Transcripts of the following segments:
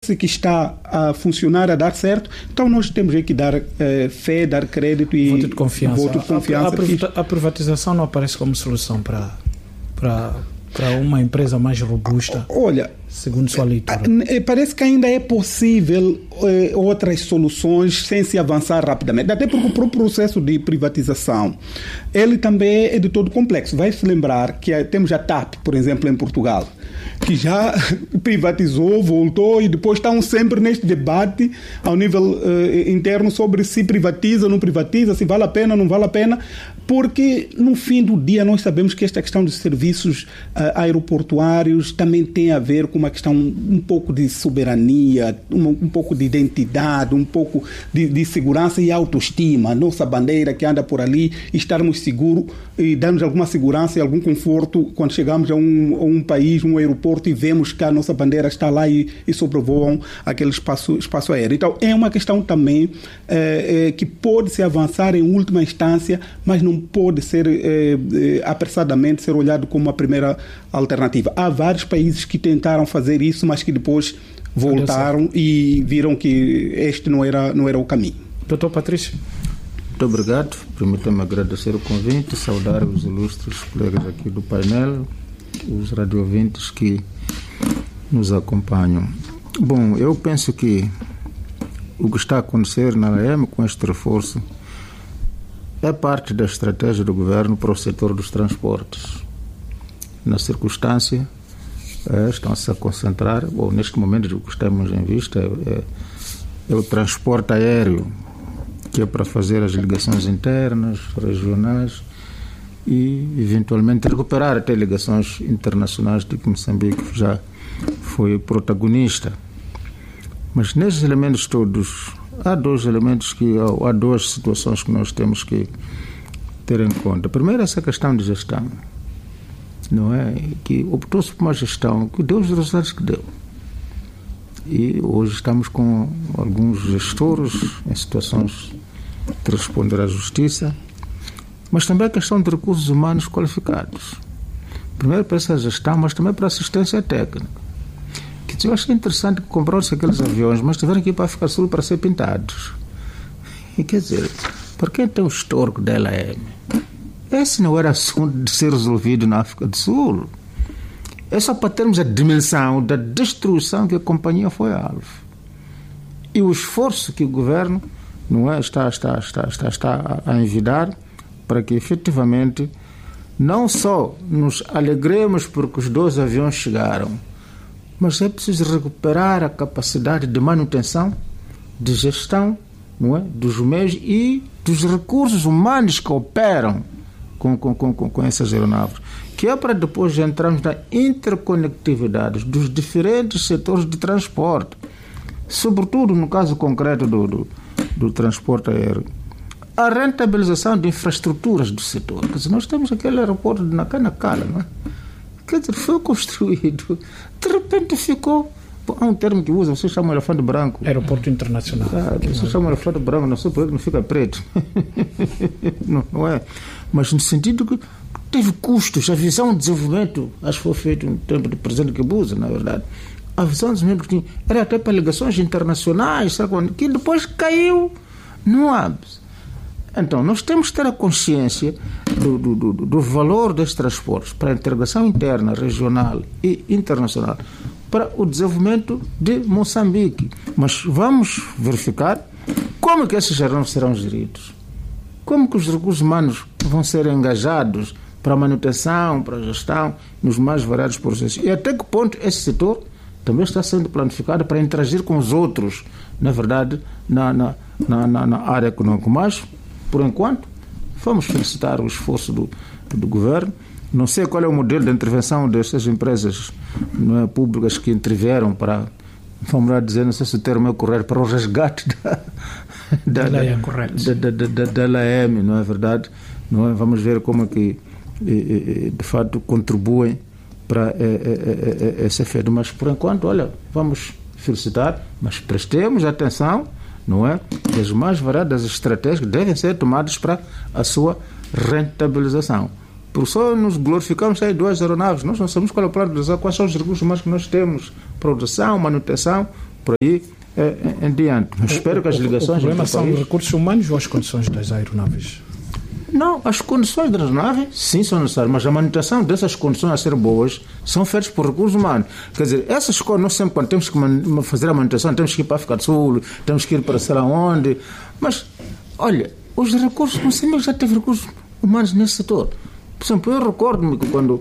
que está a funcionar, a dar certo, então nós temos que dar fé, dar crédito e voto de confiança. A privatização não aparece como solução para uma empresa mais robusta? Olha, segundo sua leitura. Parece que ainda é possível outras soluções sem se avançar rapidamente. Até porque o próprio processo de privatização, ele também é de todo complexo. Vai se lembrar que temos a TAP, por exemplo, em Portugal, que já privatizou, voltou e depois estão sempre neste debate ao nível interno sobre se privatiza ou não privatiza, se vale a pena ou não vale a pena, porque no fim do dia nós sabemos que esta questão dos serviços aeroportuários também tem a ver com uma questão um pouco de soberania, um pouco de identidade, um pouco de segurança e autoestima. A nossa bandeira que anda por ali, estarmos seguros e dando alguma segurança e algum conforto quando chegamos a um país, um aeroporto, e vemos que a nossa bandeira está lá e sobrevoam aquele espaço aéreo. Então é uma questão também que pode se avançar em última instância, mas não pode ser apressadamente ser olhado como a primeira alternativa. Há vários países que tentaram fazer isso, mas que depois voltaram e viram que este não era o caminho. Doutor Patrício. Muito obrigado. Permita-me agradecer o convite, saudar os ilustres colegas aqui do painel, os radiovintes que nos acompanham. Bom, eu penso que o que está a acontecer na AEM com este reforço é parte da estratégia do governo para o setor dos transportes. Na circunstância, estão-se a concentrar, neste momento o que estamos em vista é o transporte aéreo, que é para fazer as ligações internas, regionais e, eventualmente, recuperar até ligações internacionais, tipo Moçambique, que já foi protagonista. Mas nesses elementos todos, há duas situações que nós temos que ter em conta. Primeiro, essa questão de gestão, não é? Que optou-se por uma gestão que deu os resultados que deu. E hoje estamos com alguns gestores em situações de responder à justiça, mas também a questão de recursos humanos qualificados. Primeiro para essa gestão, mas também para a assistência técnica. Eu acho interessante que compraram-se aqueles aviões, mas tiveram que ir para a África do Sul para ser pintados. E quer dizer, para quem tem o histórico da LAM, esse não era assunto de ser resolvido na África do Sul. É só para termos a dimensão da destruição que a companhia foi alvo. E o esforço que o governo está a envidar para que efetivamente não só nos alegremos porque os 2 aviões chegaram, mas é preciso recuperar a capacidade de manutenção, de gestão, não é? Dos meios e dos recursos humanos que operam com essas aeronaves, que é para depois entrarmos na interconectividade dos diferentes setores de transporte, sobretudo no caso concreto do transporte aéreo. A rentabilização de infraestruturas do setor. Quer dizer, nós temos aquele aeroporto de Nacanacala, não é? Quer dizer, foi construído, de repente ficou. Há um termo que usa, vocês chamam elefante branco. Aeroporto internacional. Vocês chamam elefante branco, não sei por que não fica preto. não é? Mas no sentido que teve custos, a visão de desenvolvimento, acho que foi feito no tempo do presidente Guebuza, na verdade. A visão de desenvolvimento que tinha, era até para ligações internacionais, sabe, que depois caiu no ápice. Então, nós temos que ter a consciência do valor destes transportes para a integração interna, regional e internacional, para o desenvolvimento de Moçambique. Mas vamos verificar como que esses aeronaves serão geridos, como que os recursos humanos vão ser engajados para a manutenção, para a gestão, nos mais variados processos. E até que ponto esse setor também está sendo planificado para interagir com os outros, na verdade, na área econômica. Mas, por enquanto, vamos felicitar o esforço do governo. Não sei qual é o modelo de intervenção dessas empresas públicas que intervieram para, vamos lá dizer, não sei se o termo é correto, para o resgate da LAM, não é verdade? Não é? Vamos ver como é que, de fato, contribuem para esse efeito. Mas, por enquanto, olha, vamos felicitar, mas prestemos atenção, não é? As mais variadas estratégias que devem ser tomadas para a sua rentabilização. Por só nos glorificamos aí 2 aeronaves, nós não sabemos qual é o plano de utilizar, quais são os recursos humanos que nós temos, produção, manutenção, por aí em diante. Mas espero que as ligações... O problema são os recursos humanos ou as condições das aeronaves? Não, as condições das aeronaves sim são necessárias, mas a manutenção dessas condições a ser boas são feitas por recursos humanos. Quer dizer, essas coisas, nós sempre quando temos que fazer a manutenção, temos que ir para a África do Sul, temos que ir para sei lá onde, mas, olha, os recursos, não sei, já teve recursos humanos nesse setor. Por exemplo, eu recordo-me que quando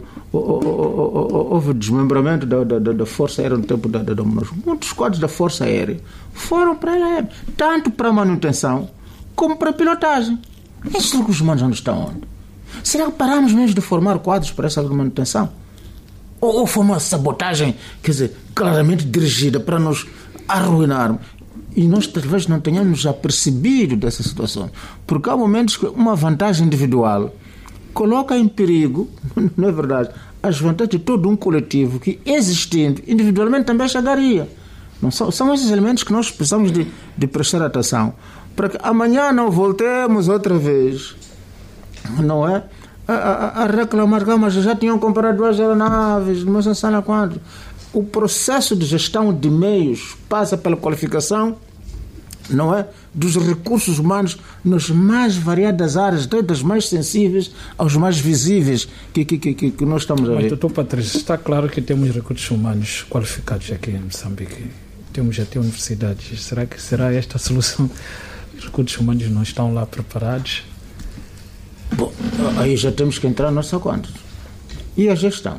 houve desmembramento da Força Aérea no tempo da MONUSCO, muitos quadros da Força Aérea foram para ela, tanto para a manutenção como para a pilotagem. Esses recursos humanos onde estão onde? Será que paramos mesmo de formar quadros para essa manutenção? Ou foi uma sabotagem, quer dizer, claramente dirigida para nos arruinarmos? E nós talvez não tenhamos já percebido dessa situação. Porque há momentos que uma vantagem individual coloca em perigo, não é verdade, as vantagens de todo um coletivo que, existindo individualmente, também chegaria. Não são esses elementos que nós precisamos de prestar atenção, para que amanhã não voltemos outra vez, não é? A reclamar, mas já tinham comprado 2 aeronaves, mas não sei lá quanto. O processo de gestão de meios passa pela qualificação, não é, dos recursos humanos nas mais variadas áreas, desde as mais sensíveis aos mais visíveis que nós estamos a ver. Mas, doutor Patrício, está claro que temos recursos humanos qualificados aqui em Moçambique. Temos até universidades. Será esta a solução? Os recursos humanos não estão lá preparados? Bom, aí já temos que entrar nessa conta. E a gestão?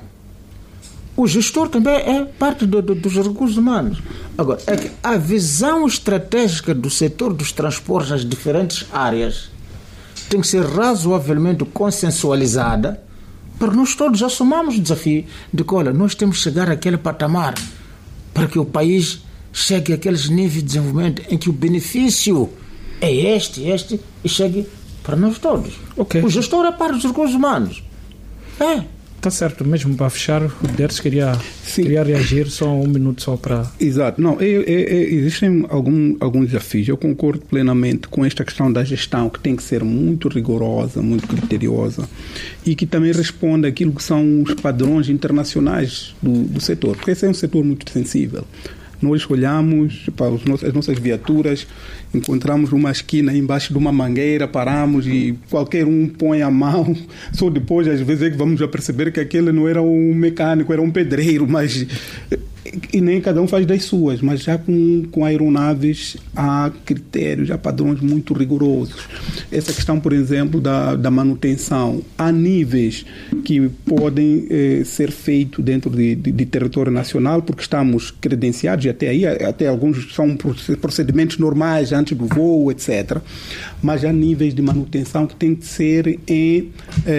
O gestor também é parte dos recursos humanos. Agora, é que a visão estratégica do setor dos transportes nas diferentes áreas tem que ser razoavelmente consensualizada, para nós todos assumamos o desafio de que, olha, nós temos que chegar àquele patamar para que o país chegue àqueles níveis de desenvolvimento em que o benefício é este e chegue para nós todos. Okay. O gestor é parte dos recursos humanos. Está certo, mesmo para fechar, o Dersi queria reagir só 1 minuto só para... Exato, não, existem alguns desafios. Eu concordo plenamente com esta questão da gestão, que tem que ser muito rigorosa, muito criteriosa, e que também responde àquilo que são os padrões internacionais do setor, porque esse é um setor muito sensível. Nós olhamos para as nossas viaturas, encontramos uma esquina embaixo de uma mangueira, paramos e qualquer um põe a mão. Só depois, às vezes, é que vamos a perceber que aquele não era um mecânico, era um pedreiro, mas... E nem cada um faz das suas, mas já com aeronaves há critérios, há padrões muito rigorosos. Essa questão, por exemplo, da manutenção, há níveis que podem ser feitos dentro de território nacional, porque estamos credenciados, e até alguns são procedimentos normais antes do voo, etc. Mas há níveis de manutenção que têm que ser em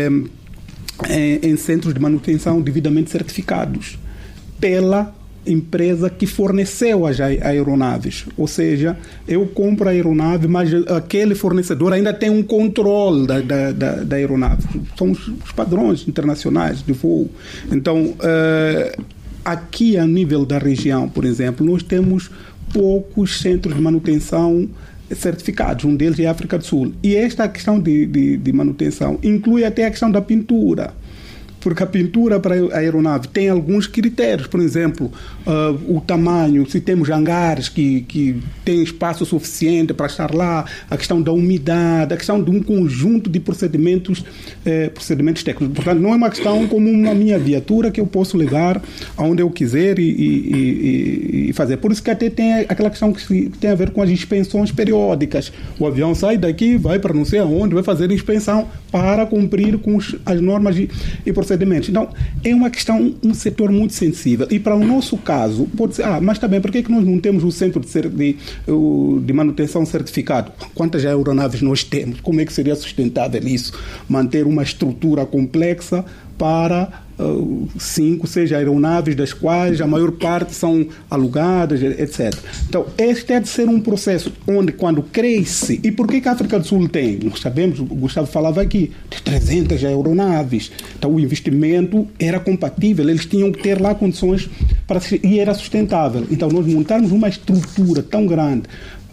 centros de manutenção devidamente certificados pela empresa que forneceu as aeronaves. Ou seja, eu compro a aeronave, mas aquele fornecedor ainda tem um controle da aeronave. São os padrões internacionais de voo. Então, aqui a nível da região, por exemplo, nós temos poucos centros de manutenção certificados. Um deles é a África do Sul. E esta questão de manutenção inclui até a questão da pintura. Porque a pintura para a aeronave tem alguns critérios, por exemplo, o tamanho, se temos hangares que têm espaço suficiente para estar lá, a questão da umidade, a questão de um conjunto de procedimentos técnicos. Portanto, não é uma questão como uma minha viatura que eu posso levar aonde eu quiser e fazer. Por isso que até tem aquela questão que tem a ver com as inspeções periódicas. O avião sai daqui, vai para não sei aonde, vai fazer inspeção para cumprir com as normas e procedimentos. Então, é uma questão, um setor muito sensível. E para o nosso caso, pode ser, mas está bem, por que nós não temos o centro de manutenção certificado? Quantas aeronaves nós temos? Como é que seria sustentável isso? Manter uma estrutura complexa para 5, 6 aeronaves, das quais a maior parte são alugadas, etc. Então, este é de ser um processo onde, quando cresce, e por que a África do Sul tem? Nós sabemos, o Gustavo falava aqui, de 300 aeronaves. Então, o investimento era compatível, eles tinham que ter lá condições e era sustentável. Então, nós montarmos uma estrutura tão grande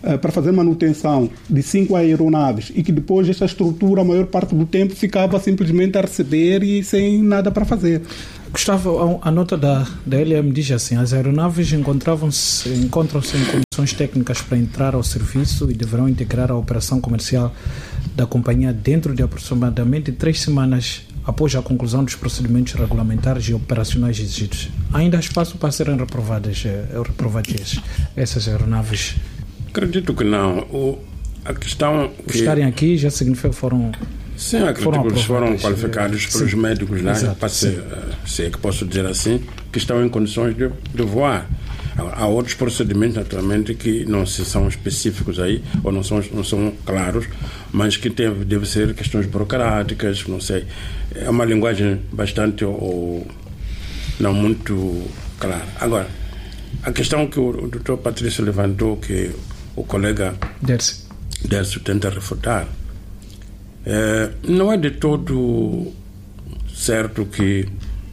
para fazer manutenção de 5 aeronaves e que depois essa estrutura, a maior parte do tempo, ficava simplesmente a receber e sem nada para fazer. Gustavo, a nota da LM diz assim: as aeronaves encontram-se em condições técnicas para entrar ao serviço e deverão integrar a operação comercial da companhia dentro de aproximadamente 3 semanas após a conclusão dos procedimentos regulamentares e operacionais exigidos. Ainda há espaço para serem reprovadas essas aeronaves? Acredito que não. A questão que estarem aqui já significa que foram... Sim, acredito que eles foram qualificados pelos médicos lá, se é que posso dizer assim, que estão em condições de voar. Há outros procedimentos, naturalmente, que não são específicos aí, ou não são claros, mas que devem ser questões burocráticas, não sei. É uma linguagem bastante ou não muito clara. Agora, a questão que o Dr. Patrício levantou, que o colega Dércio tenta refutar, não é de todo certo que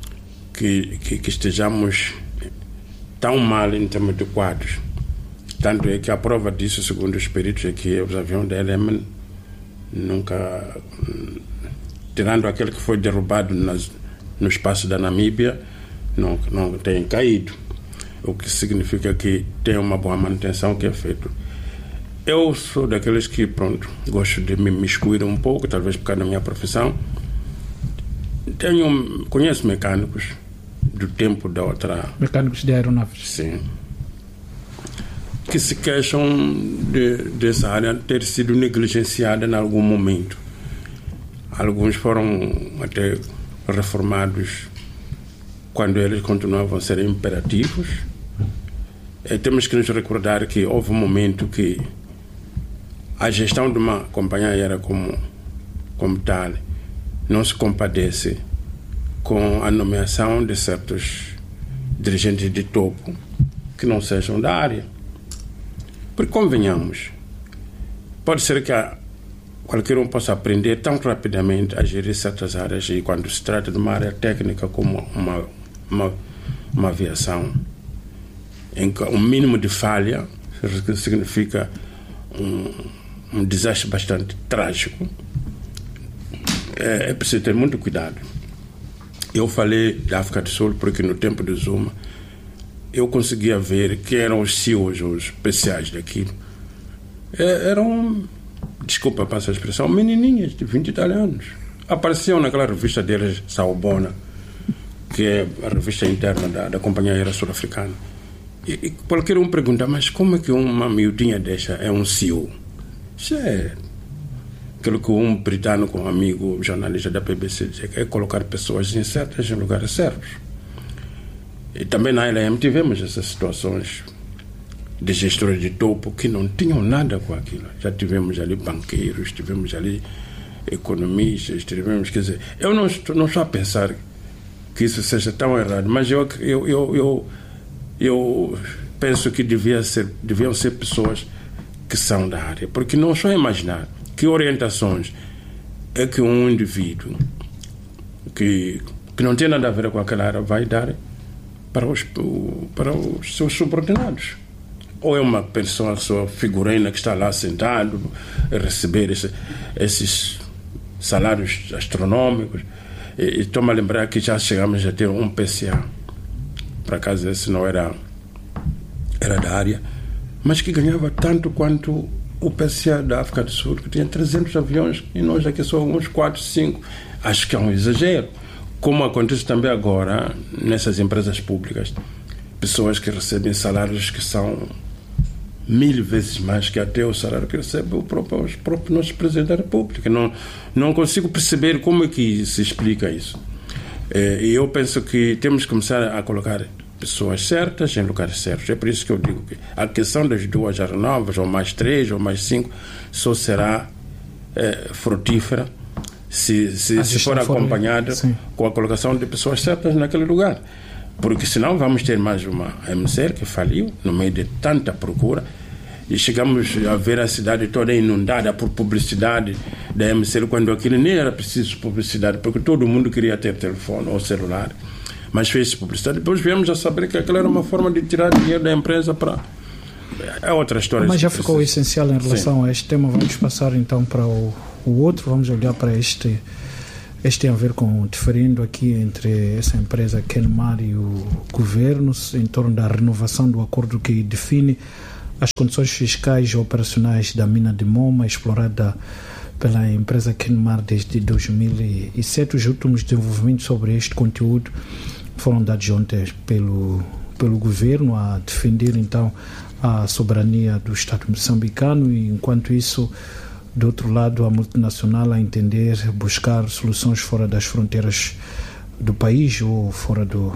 estejamos tão mal em termos de quadros. Tanto é que a prova disso, segundo os peritos, é que os aviões da LM nunca, tirando aquele que foi derrubado no espaço da Namíbia, não têm caído, o que significa que tem uma boa manutenção que é feita. Eu sou daqueles que, gosto de me imiscuir um pouco, talvez por causa da minha profissão. Conheço mecânicos do tempo da outra... Mecânicos de aeronaves. Sim. Que se queixam dessa área ter sido negligenciada em algum momento. Alguns foram até reformados quando eles continuavam a ser imperativos. Temos que nos recordar que houve um momento que a gestão de uma companhia aérea como tal não se compadece com a nomeação de certos dirigentes de topo que não sejam da área. Porque, convenhamos, pode ser que qualquer um possa aprender tão rapidamente a gerir certas áreas, e quando se trata de uma área técnica como uma aviação, em que um mínimo de falha significa um desastre bastante trágico, é preciso ter muito cuidado. Eu falei da África do Sul porque no tempo do Zuma eu conseguia ver que eram os CEOs, os especiais daquilo. Eram, desculpa para essa expressão, menininhas de 20 e tal anos. Apareciam naquela revista deles, Saubona, que é a revista interna da Companhia Aérea Sul-Africana. E qualquer um pergunta, mas como é que uma miudinha dessa é um CEO? Isso é aquilo que um britânico, um amigo jornalista da BBC, dizia, que é colocar pessoas incertas em lugares certos. E também na LM tivemos essas situações de gestores de topo que não tinham nada com aquilo. Já tivemos ali banqueiros, tivemos ali economistas, tivemos, quer dizer, eu não estou a pensar que isso seja tão errado, mas eu penso que deviam ser pessoas que são da área, porque não só imaginar que orientações é que um indivíduo que não tem nada a ver com aquela área vai dar para os seus subordinados. Ou é uma pessoa, sua figurina que está lá sentado a receber esses salários astronômicos. E estou-me a lembrar que já chegamos a ter um PCA, por acaso esse não era da área, mas que ganhava tanto quanto o PCA da África do Sul, que tinha 300 aviões e nós aqui só alguns 4, 5. Acho que é um exagero. Como acontece também agora nessas empresas públicas, pessoas que recebem salários que são 1000 vezes mais que até o salário que recebe o próprio nosso Presidente da República. Não consigo perceber como é que se explica isso. E eu penso que temos que começar a colocar pessoas certas em lugares certos. É por isso que eu digo que a questão das 2 aeronaves, ou mais 3, ou mais 5, só será frutífera se for acompanhada com a colocação de pessoas certas naquele lugar. Porque senão vamos ter mais uma MCR que faliu no meio de tanta procura e chegamos a ver a cidade toda inundada por publicidade da MCR, quando aquilo nem era preciso publicidade, porque todo mundo queria ter telefone ou celular, mas fez publicidade. Depois viemos a saber que aquela era uma forma de tirar dinheiro da empresa para é outra história. Mas já ficou essencial em relação a este tema. Vamos passar então para o outro. Vamos olhar para este. Este tem a ver com diferindo aqui entre essa empresa Kenmar e o governo em torno da renovação do acordo que define as condições fiscais e operacionais da mina de Moma, explorada pela empresa Kenmar desde 2007. Os últimos desenvolvimentos sobre este conteúdo foram dados ontem pelo governo a defender então a soberania do Estado moçambicano, e enquanto isso, do outro lado, a multinacional a entender buscar soluções fora das fronteiras do país ou fora do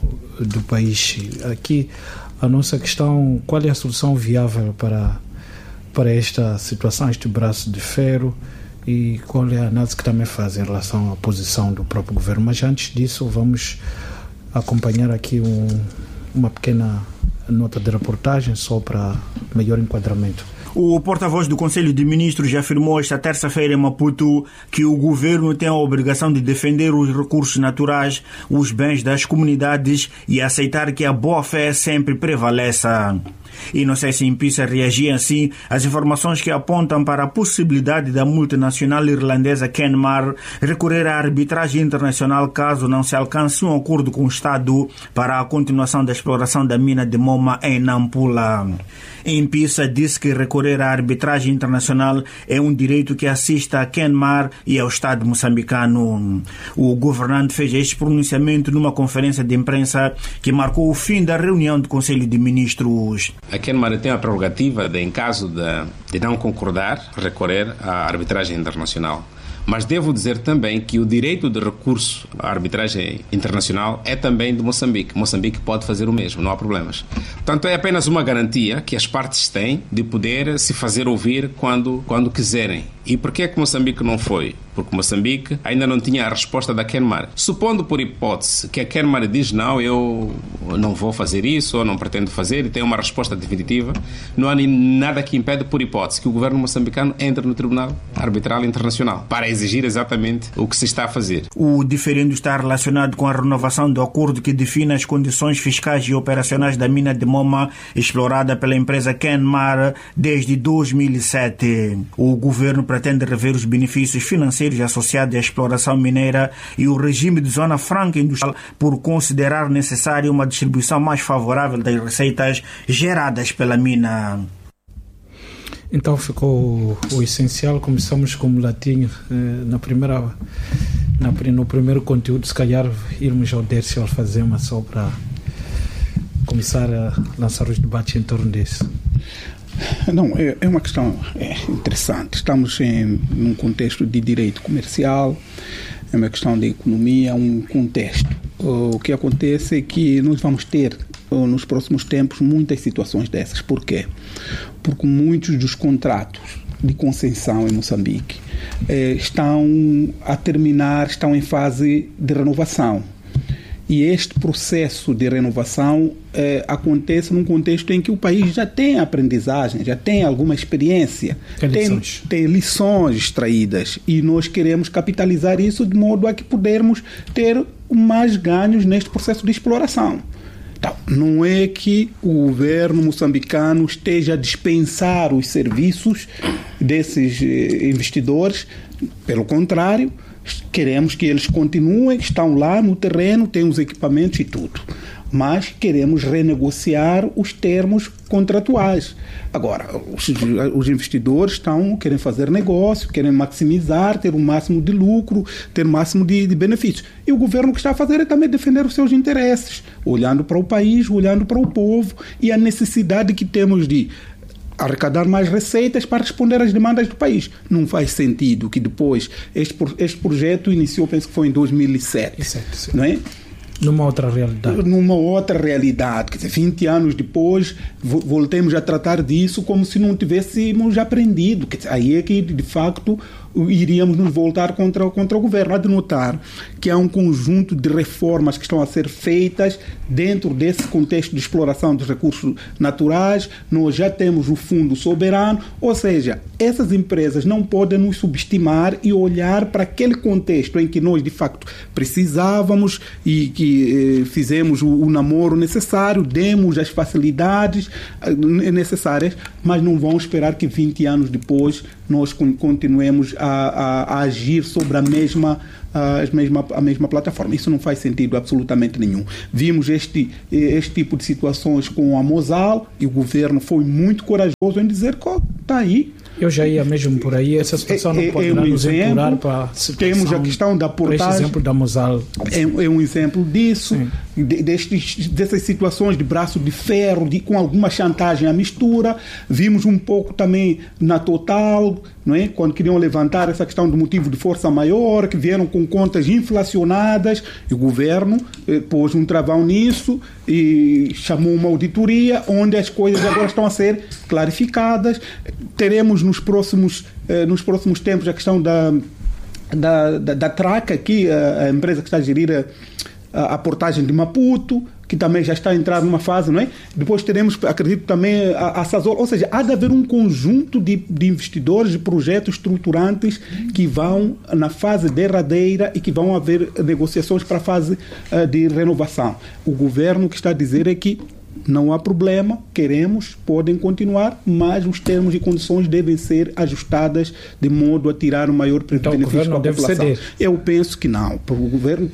país. Aqui a nossa questão: qual é a solução viável para esta situação, este braço de ferro, e qual é a análise que também faz em relação à posição do próprio governo? Mas antes disso, vamos acompanhar aqui uma pequena nota de reportagem só para melhor enquadramento. O porta-voz do Conselho de Ministros já afirmou esta terça-feira em Maputo que o governo tem a obrigação de defender os recursos naturais, os bens das comunidades e aceitar que a boa-fé sempre prevaleça. E não sei se Impisa reagia assim às informações que apontam para a possibilidade da multinacional irlandesa Kenmar recorrer à arbitragem internacional caso não se alcance um acordo com o Estado para a continuação da exploração da mina de Moma em Nampula. Impisa disse que recorrer à arbitragem internacional é um direito que assiste a Kenmar e ao Estado moçambicano. O governante fez este pronunciamento numa conferência de imprensa que marcou o fim da reunião do Conselho de Ministros. A Kenmar tem a prerrogativa de, em caso de não concordar, recorrer à arbitragem internacional. Mas devo dizer também que o direito de recurso à arbitragem internacional é também de Moçambique. Moçambique pode fazer o mesmo, não há problemas. Portanto, é apenas uma garantia que as partes têm de poder se fazer ouvir quando quiserem. E por que é que Moçambique não foi? Porque Moçambique ainda não tinha a resposta da Kenmar. Supondo por hipótese que a Kenmar diz não, eu não vou fazer isso ou não pretendo fazer, e tem uma resposta definitiva, não há nada que impede, por hipótese, que o governo moçambicano entre no Tribunal Arbitral Internacional para exigir exatamente o que se está a fazer. O diferendo está relacionado com a renovação do acordo que define as condições fiscais e operacionais da mina de Moma, explorada pela empresa Kenmar desde 2007. O governo pretende rever os benefícios financeiros associados à exploração mineira e o regime de zona franca industrial por considerar necessária uma distribuição mais favorável das receitas geradas pela mina. Então ficou o essencial. Começamos com o latim no primeiro conteúdo. Se calhar irmos ao Dércio Alfazema só para começar a lançar os debates em torno disso. Não, é uma questão interessante. Estamos num contexto de direito comercial, é uma questão de economia, um contexto. O que acontece é que nós vamos ter, nos próximos tempos, muitas situações dessas. Por quê? Porque muitos dos contratos de concessão em Moçambique estão a terminar, estão em fase de renovação. E este processo de renovação acontece num contexto em que o país já tem aprendizagem, já tem alguma experiência, tem lições extraídas, e nós queremos capitalizar isso de modo a que pudermos ter mais ganhos neste processo de exploração. Então, não é que o governo moçambicano esteja a dispensar os serviços desses investidores, pelo contrário, queremos que eles continuem, estão lá no terreno, têm os equipamentos e tudo. Mas queremos renegociar os termos contratuais. Agora, os investidores querem fazer negócio, querem maximizar, ter o máximo de lucro, ter o máximo de benefícios. E o governo o que está a fazer é também defender os seus interesses, olhando para o país, olhando para o povo e a necessidade que temos de arrecadar mais receitas para responder às demandas do país. Não faz sentido que depois este projeto iniciou, penso que foi em 2007, não é? Numa outra realidade. Quer dizer, 20 anos depois, voltemos a tratar disso como se não tivéssemos aprendido. Quer dizer, aí é que, de facto, iríamos nos voltar contra o governo. Há de notar que há um conjunto de reformas que estão a ser feitas dentro desse contexto de exploração dos recursos naturais. Nós já temos o Fundo Soberano, ou seja, essas empresas não podem nos subestimar e olhar para aquele contexto em que nós, de facto, precisávamos e que fizemos o namoro necessário, demos as facilidades necessárias, mas não vão esperar que 20 anos depois nós continuemos a agir sobre a mesma plataforma. Isso não faz sentido absolutamente nenhum. Vimos este tipo de situações com a Mosal e o governo foi muito corajoso em dizer que está aí. Eu já ia mesmo por aí. Essa situação não pode nos empurrar para a situação. Temos a questão da portagem. Este exemplo da Mosal. É um exemplo disso. Dessas situações de braço de ferro, com alguma chantagem à mistura. Vimos um pouco também na Total, não é? Quando queriam levantar essa questão do motivo de força maior, que vieram com contas inflacionadas, e o governo pôs um travão nisso e chamou uma auditoria, onde as coisas agora estão a ser clarificadas. Teremos nos próximos tempos a questão da Traca, aqui, a empresa que está a gerir a portagem de Maputo, que também já está a entrar numa fase, não é? Depois teremos, acredito, também a Sazol. Ou seja, há de haver um conjunto de investidores, de projetos estruturantes que vão na fase derradeira e que vão haver negociações para a fase de renovação. O governo que está a dizer é que não há problema, queremos, podem continuar, mas os termos e condições devem ser ajustadas de modo a tirar o maior benefício para a população. Ceder. Eu penso que não. O governo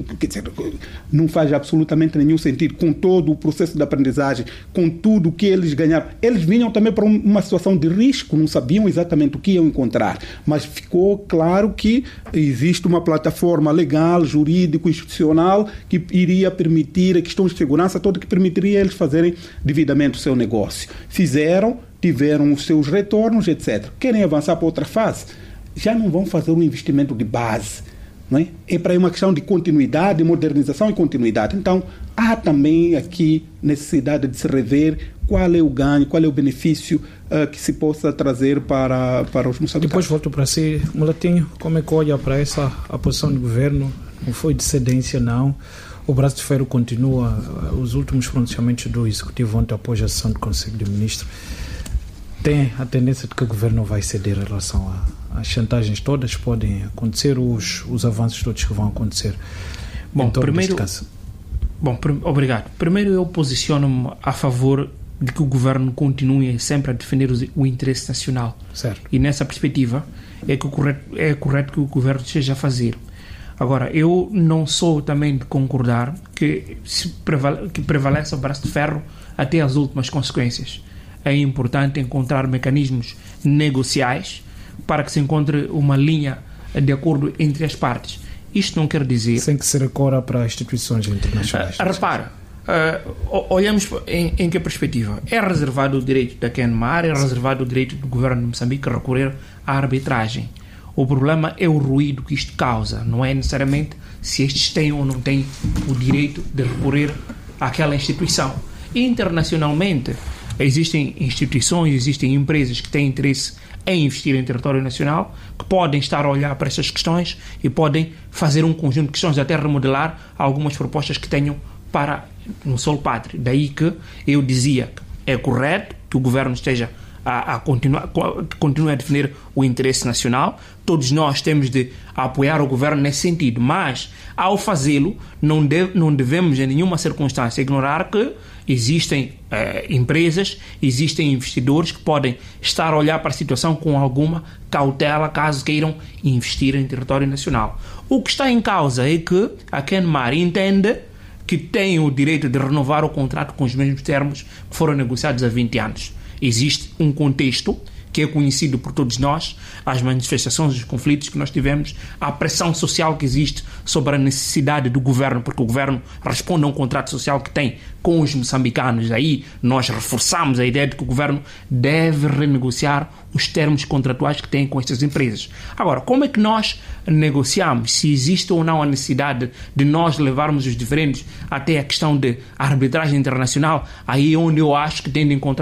não faz absolutamente nenhum sentido com todo o processo de aprendizagem, com tudo o que eles ganharam. Eles vinham também para uma situação de risco, não sabiam exatamente o que iam encontrar, mas ficou claro que existe uma plataforma legal, jurídico, institucional que iria permitir a questões de segurança toda, que permitiria eles fazerem devidamente o seu negócio. Fizeram, tiveram os seus retornos, etc. Querem avançar para outra fase? Já não vão fazer um investimento de base, não é? É para uma questão de continuidade, modernização e continuidade. Então, há também aqui necessidade de se rever qual é o ganho, qual é o benefício que se possa trazer para os moçambicanos. Depois volto para si. Mulatinho, como é que olha para essa a posição do governo? Não foi de cedência, não. O braço de ferro continua. Os últimos pronunciamentos do Executivo ontem após a sessão do Conselho de Ministros tem a tendência de que o governo vai ceder em relação às chantagens todas, podem acontecer, os avanços todos que vão acontecer. Bom, obrigado. Primeiro eu posiciono-me a favor de que o governo continue sempre a defender o interesse nacional. Certo. E nessa perspectiva é correto que o governo esteja a fazer. Agora, eu não sou também de concordar que prevaleça o braço de ferro até as últimas consequências. É importante encontrar mecanismos negociais para que se encontre uma linha de acordo entre as partes. Isto não quer dizer... Sem que se recorra para instituições internacionais. Repara, olhamos em que perspectiva? É reservado o direito da Kenmar, é reservado o direito do governo de Moçambique a recorrer à arbitragem. O problema é o ruído que isto causa, não é necessariamente se estes têm ou não têm o direito de recorrer àquela instituição. Internacionalmente, existem instituições, existem empresas que têm interesse em investir em território nacional, que podem estar a olhar para essas questões e podem fazer um conjunto de questões, até remodelar algumas propostas que tenham para no solo pátrio. Daí que eu dizia que é correto que o governo esteja continue a defender o interesse nacional. Todos nós temos de apoiar o governo nesse sentido, mas ao fazê-lo não devemos em nenhuma circunstância ignorar que existem empresas, existem investidores que podem estar a olhar para a situação com alguma cautela caso queiram investir em território nacional. O que está em causa é que a Kenmar entende que tem o direito de renovar o contrato com os mesmos termos que foram negociados há 20 anos. Existe um contexto que é conhecido por todos nós, as manifestações, os conflitos que nós tivemos, a pressão social que existe sobre a necessidade do governo, porque o governo responde a um contrato social que tem com os moçambicanos. Aí nós reforçamos a ideia de que o governo deve renegociar os termos contratuais que tem com estas empresas. Agora, como é que nós negociamos? Se existe ou não a necessidade de nós levarmos os diferentes até a questão de arbitragem internacional, aí é onde eu acho que tem de encontrar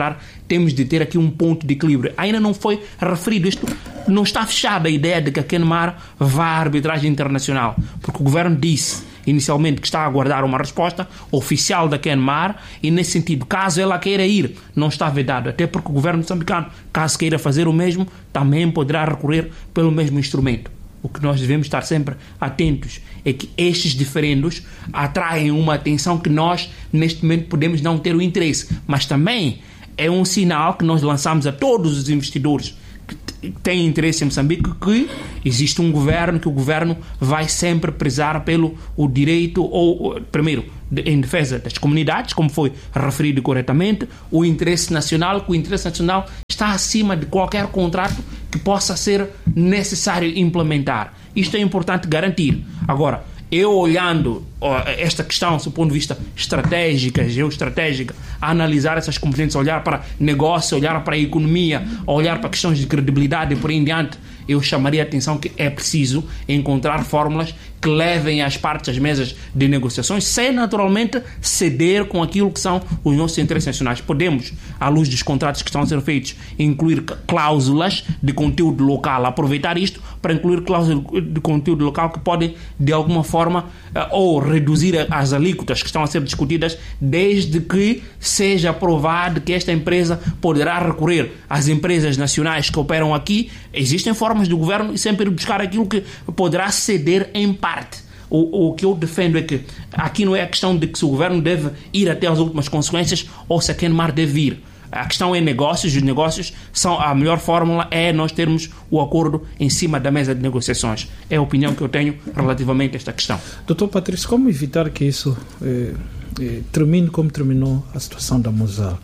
temos de ter aqui um ponto de equilíbrio. Ainda não foi referido isto, não está fechada a ideia de que a Kenmar vá à arbitragem internacional, porque o governo disse inicialmente que está a aguardar uma resposta oficial da Kenmar e, nesse sentido, caso ela queira ir, não está vedado, até porque o governo moçambicano, caso queira fazer o mesmo, também poderá recorrer pelo mesmo instrumento. O que nós devemos estar sempre atentos é que estes diferendos atraem uma atenção que nós, neste momento, podemos não ter o interesse, mas também é um sinal que nós lançamos a todos os investidores que têm interesse em Moçambique, que existe um governo, que o governo vai sempre prezar pelo o direito, ou primeiro, em defesa das comunidades, como foi referido corretamente, o interesse nacional, que o interesse nacional está acima de qualquer contrato que possa ser necessário implementar. Isto é importante garantir. Agora, eu olhando esta questão do ponto de vista estratégica, geoestratégica, a analisar essas componentes, olhar para negócio, olhar para a economia, olhar para questões de credibilidade e por aí em diante, eu chamaria a atenção que é preciso encontrar fórmulas que levem as partes às mesas de negociações, sem naturalmente ceder com aquilo que são os nossos interesses nacionais. Podemos, à luz dos contratos que estão a ser feitos, incluir cláusulas de conteúdo local, aproveitar isto para incluir cláusulas de conteúdo local que podem, de alguma forma, ou reduzir as alíquotas que estão a ser discutidas, desde que seja provado que esta empresa poderá recorrer às empresas nacionais que operam aqui. Existem formas do governo sempre buscar aquilo que poderá ceder em parte. O que eu defendo é que aqui não é a questão de que se o governo deve ir até as últimas consequências ou se a Kenmar deve ir. A questão é negócios, os negócios são a melhor fórmula, é nós termos o acordo em cima da mesa de negociações. É a opinião que eu tenho relativamente a esta questão. Dr. Patrício, como evitar que isso termine como terminou a situação da Mosal?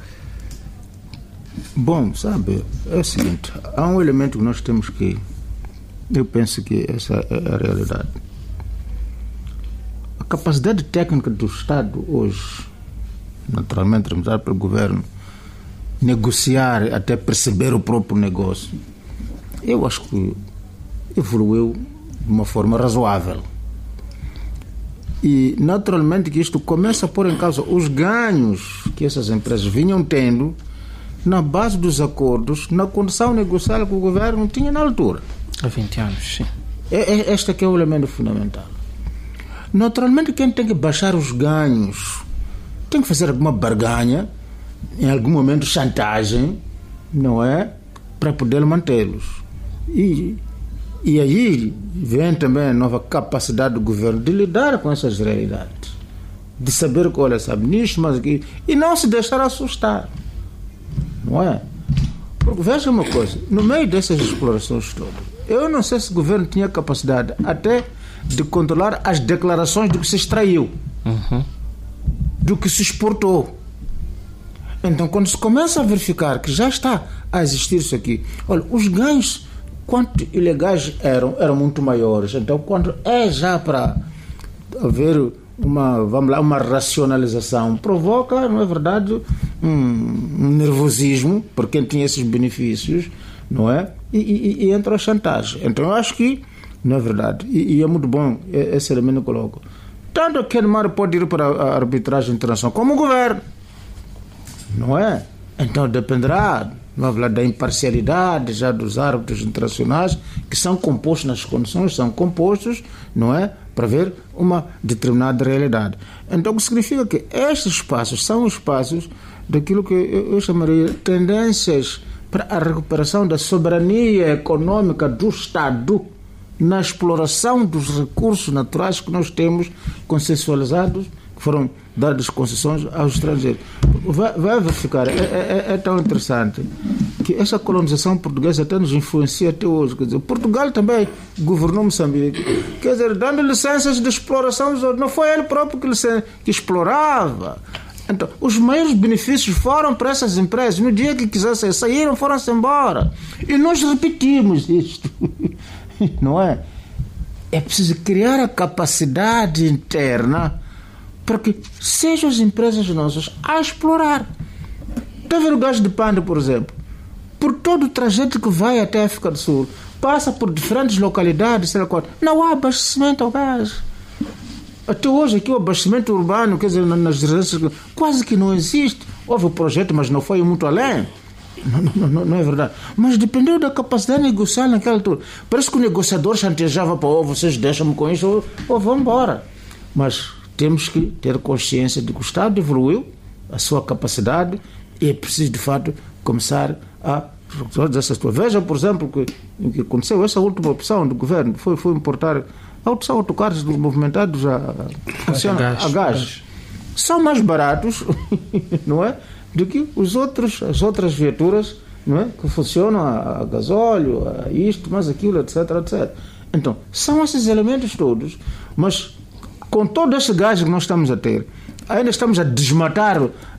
Bom, sabe, é o seguinte, há um elemento que nós temos que, eu penso que essa é a realidade. A capacidade técnica do Estado hoje, naturalmente representada pelo governo, negociar até perceber o próprio negócio, eu acho que evoluiu de uma forma razoável. E naturalmente que isto começa a pôr em causa os ganhos que essas empresas vinham tendo na base dos acordos, na condição negocial que o governo tinha na altura. Há 20 anos, sim. Este aqui é o elemento fundamental. Naturalmente, quem tem que baixar os ganhos tem que fazer alguma barganha, em algum momento chantagem, não é? Para poder mantê-los. E aí vem também a nova capacidade do governo de lidar com essas realidades, de saber que, olha, sabe nisto, mas aqui, e não se deixar assustar, não é? Porque veja uma coisa, no meio dessas explorações todas, eu não sei se o governo tinha capacidade até de controlar as declarações do que se extraiu, do que se exportou. Então, quando se começa a verificar que já está a existir isso aqui, olha, os ganhos, quanto ilegais eram muito maiores. Então, quando é já para haver uma racionalização, provoca, não é verdade, um nervosismo por quem tinha esses benefícios, não é? E entra a chantagem. Então, eu acho que, não é verdade, e é muito bom esse elemento que eu coloco. Tanto a Kenmar pode ir para a arbitragem internacional, como o governo, não é? Então dependerá, vamos falar, da imparcialidade já dos árbitros internacionais, que são compostos nas condições, são compostos, não é? Para ver uma determinada realidade. Então, o que significa que estes espaços são espaços daquilo que eu chamaria de tendências para a recuperação da soberania econômica do Estado na exploração dos recursos naturais que nós temos consensualizados, que foram dadas concessões aos estrangeiros. Vai verificar, é tão interessante que essa colonização portuguesa até nos influencia até hoje. Quer dizer, Portugal também governou Moçambique, quer dizer, dando licenças de exploração, não foi ele próprio que explorava. Então, os maiores benefícios foram para essas empresas. No dia que quisessem saíram, foram-se embora. E nós repetimos isto. Não é? É preciso criar a capacidade interna para que sejam as empresas nossas a explorar. Está a ver o gás de Pande, por exemplo? Por todo o trajeto que vai até a África do Sul, passa por diferentes localidades, sei lá qual, não há abastecimento ao gás. Até hoje aqui o abastecimento urbano, quer dizer, nas residências, quase que não existe. Houve o projeto, mas não foi muito além. Não é verdade. Mas dependeu da capacidade de negociar naquela altura. Parece que o negociador chantejava para vocês deixam-me com isso ou vão embora. Mas temos que ter consciência de que o Estado evoluiu, a sua capacidade, e é preciso de fato começar a todas essas coisas. Veja, por exemplo, que aconteceu essa última opção do governo foi importar autocarros movimentados a gás. São mais baratos, não é, do que as outras viaturas, não é, que funcionam a gasóleo, a isto, mas aquilo, etc, etc. Então, são esses elementos todos, mas com todo esse gás que nós estamos a ter, ainda estamos a desmatar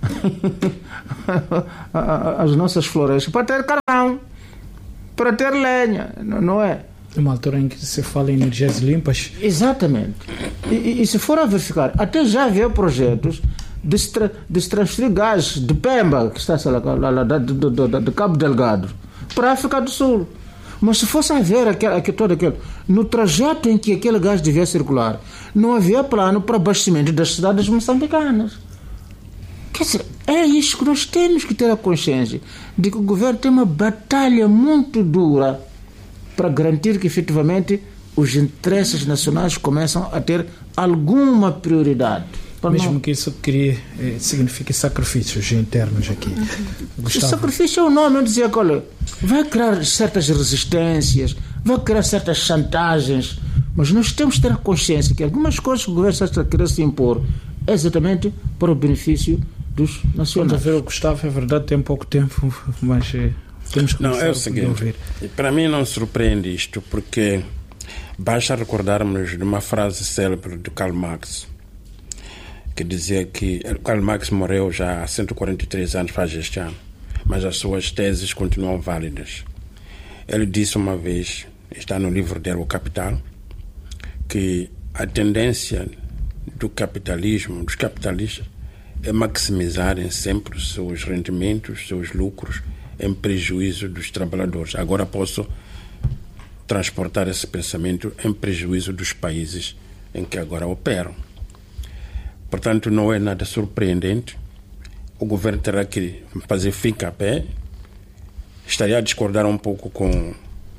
as nossas florestas para ter carvão, para ter lenha, não é? Uma altura em que se fala em energias limpas. Exatamente. E se for a verificar, até já havia projetos de se transferir gás de Pemba, que está lá de Cabo Delgado, para a África do Sul. Mas se fosse a ver todo aquele, no trajeto em que aquele gás devia circular, não havia plano para abastecimento das cidades moçambicanas. Quer dizer, é isso que nós temos que ter a consciência de que o governo tem uma batalha muito dura para garantir que efetivamente os interesses nacionais começam a ter alguma prioridade. Mesmo que isso signifique sacrifícios internos aqui. O sacrifício é o nome. Eu dizia que, olha, vai criar certas resistências, vai criar certas chantagens, mas nós temos que ter a consciência que algumas coisas que o governo está a querer se impor é exatamente para o benefício dos nacionais. Quando a ver o Gustavo, é verdade, tem pouco tempo, mas temos que é o seguinte, para mim não surpreende isto, porque basta recordarmos de uma frase célebre de Karl Marx, que dizia que Karl Marx morreu já há 143 anos, faz este ano, mas as suas teses continuam válidas. Ele disse uma vez, está no livro dele, O Capital, que a tendência do capitalismo, dos capitalistas, é maximizarem sempre os seus rendimentos, os seus lucros, em prejuízo dos trabalhadores. Agora posso transportar esse pensamento em prejuízo dos países em que agora operam. Portanto, não é nada surpreendente. O governo terá que fazer fica a pé. Estaria a discordar um pouco com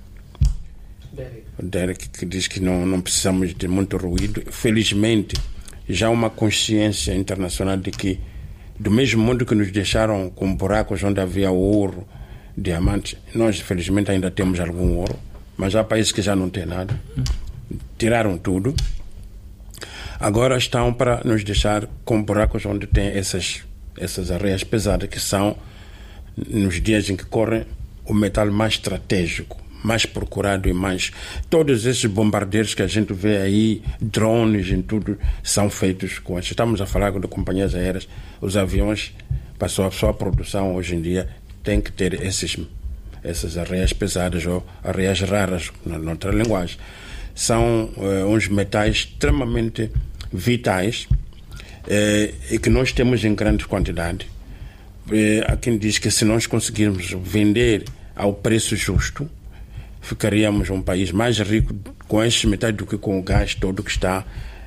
o Derek, que diz que não precisamos de muito ruído. Felizmente, já há uma consciência internacional de que, do mesmo modo que nos deixaram com buracos onde havia ouro, diamantes, nós, felizmente, ainda temos algum ouro, mas há países que já não têm nada. Tiraram tudo. Agora estão para nos deixar com buracos onde tem essas areias pesadas, que são, nos dias em que correm, o metal mais estratégico, mais procurado e mais... Todos esses bombardeiros que a gente vê aí, drones e tudo, são feitos com... Estamos a falar de companhias aéreas. Os aviões, para a sua produção hoje em dia, tem que ter essas areias pesadas ou areias raras, na outra linguagem. São uns metais extremamente vitais e que nós temos em grande quantidade. Há quem diz que se nós conseguirmos vender ao preço justo, ficaríamos um país mais rico com estes metais do que com o gás todo que está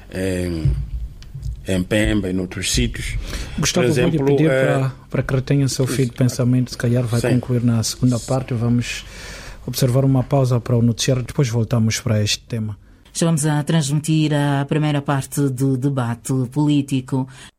em Pemba e em outros sítios. Gustavo, vou-lhe pedir para que retenha seu fio de pensamento, se calhar vai concluir na segunda parte. Vamos observar uma pausa para o noticiário, depois voltamos para este tema. Estamos a transmitir a primeira parte do debate político